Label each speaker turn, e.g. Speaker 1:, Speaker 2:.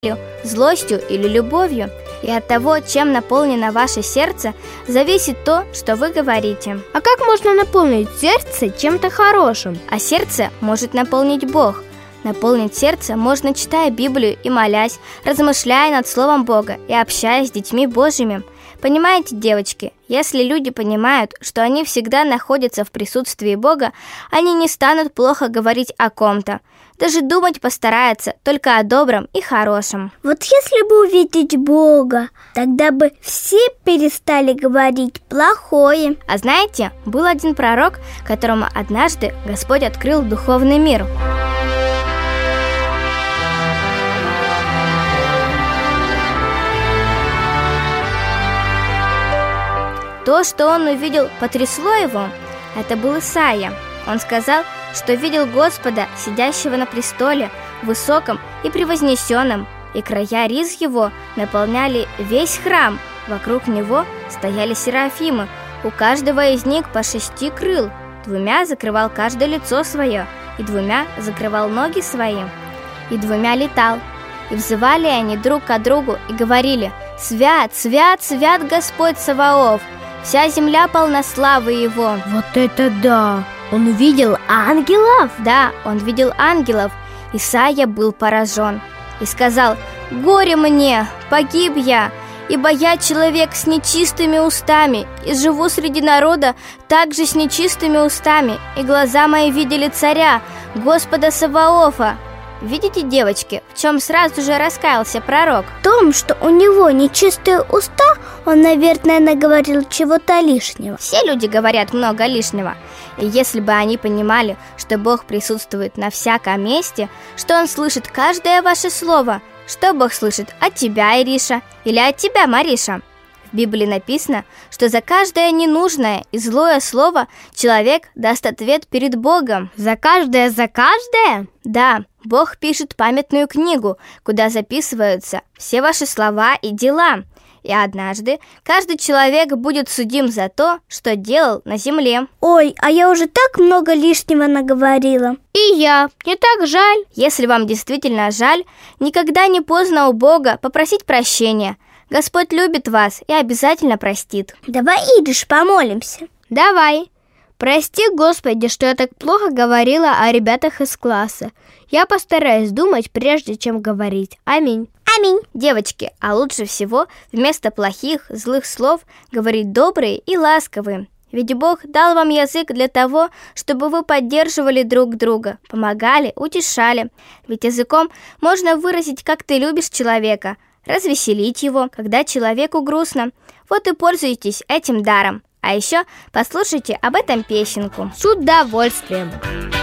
Speaker 1: злостью или любовью. И от того, чем наполнено ваше сердце, зависит то, что вы говорите.
Speaker 2: А как можно наполнить сердце чем-то хорошим?
Speaker 1: А сердце может наполнить Бог. Наполнить сердце можно, читая Библию и молясь, размышляя над Словом Бога и общаясь с детьми Божьими. Понимаете, девочки, если люди понимают, что они всегда находятся в присутствии Бога, они не станут плохо говорить о ком-то. Даже думать постараются только о добром и хорошем.
Speaker 3: Вот если бы увидеть Бога, тогда бы все перестали говорить плохое.
Speaker 1: А знаете, был один пророк, которому однажды Господь открыл духовный мир. То, что он увидел, потрясло его. Это был Исаия. Он сказал, что видел Господа, сидящего на престоле, высоком и превознесенном, и края риз его наполняли весь храм. Вокруг него стояли серафимы, у каждого из них по 6 крыл. 2 закрывал каждое лицо свое, и 2 закрывал ноги свои, и 2 летал. И взывали они друг к другу и говорили: «Свят, свят, свят Господь Саваоф! Вся земля полна славы Его».
Speaker 2: Вот это да! Он увидел ангелов?
Speaker 1: Да, он видел ангелов. Исаия был поражен и сказал: «Горе мне, погиб я, ибо я человек с нечистыми устами, и живу среди народа также с нечистыми устами, и глаза мои видели царя, Господа Саваофа». Видите, девочки, в чем сразу же раскаялся пророк?
Speaker 3: В том, что у него нечистые уста, он, наверное, наговорил чего-то лишнего.
Speaker 1: Все люди говорят много лишнего. И если бы они понимали, что Бог присутствует на всяком месте, что Он слышит каждое ваше слово, что Бог слышит от тебя, Ириша, или от тебя, Мариша? В Библии написано, что за каждое ненужное и злое слово человек даст ответ перед Богом.
Speaker 2: За каждое?
Speaker 1: Да, Бог пишет памятную книгу, куда записываются все ваши слова и дела. И однажды каждый человек будет судим за то, что делал на земле.
Speaker 3: Ой, а я уже так много лишнего наговорила.
Speaker 2: И я, мне так жаль.
Speaker 1: Если вам действительно жаль, никогда не поздно у Бога попросить прощения. Господь любит вас и обязательно простит.
Speaker 3: Давай, Ириш, помолимся.
Speaker 2: Давай. Прости, Господи, что я так плохо говорила о ребятах из класса. Я постараюсь думать, прежде чем говорить. Аминь.
Speaker 3: Аминь.
Speaker 1: Девочки, а лучше всего вместо плохих, злых слов говорить добрые и ласковые. Ведь Бог дал вам язык для того, чтобы вы поддерживали друг друга, помогали, утешали. Ведь языком можно выразить, как ты любишь человека, развеселить его, когда человеку грустно. Вот и пользуйтесь этим даром. А еще послушайте об этом песенку.
Speaker 2: С удовольствием.